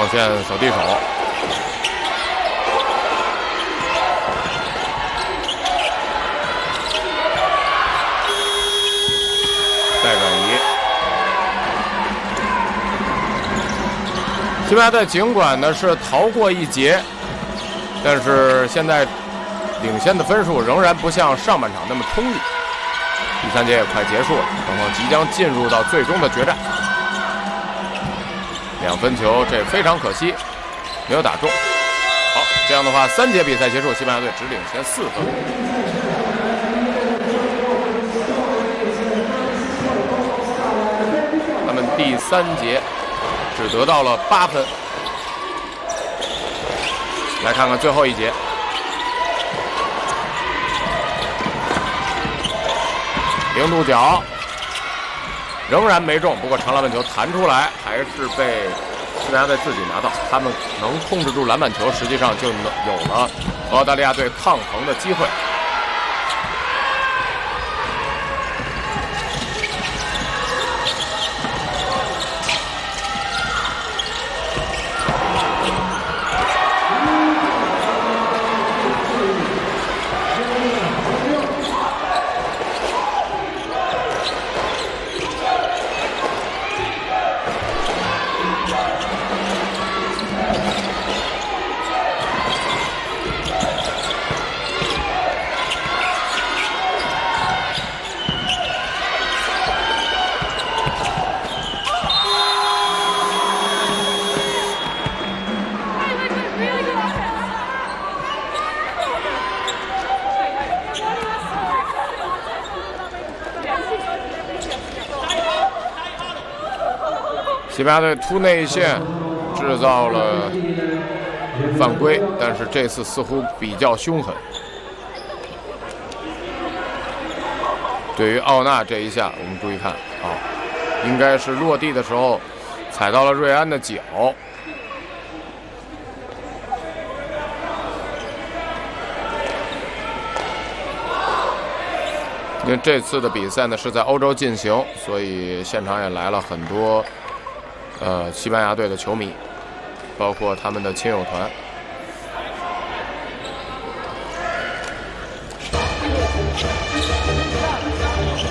线手递手。再转移。西班牙队尽管呢是逃过一劫，但是现在领先的分数仍然不像上半场那么充裕。第3节也快结束了，双方即将进入到最终的决战。2分球，这非常可惜，没有打中。好，这样的话，3节比赛结束，西班牙队只领先4分。他们第3节只得到了8分。来看看最后一节。零度角仍然没中，不过长篮板球弹出来，还是被西班牙队自己拿到。他们能控制住篮板球，实际上就有了和澳大利亚队抗衡的机会。西班牙队突内线制造了犯规，但是这次似乎比较凶狠。对于奥纳这一下，我们注意看啊，应该是落地的时候踩到了瑞安的脚。因为这次的比赛呢是在欧洲进行，所以现场也来了很多西班牙队的球迷，包括他们的亲友团。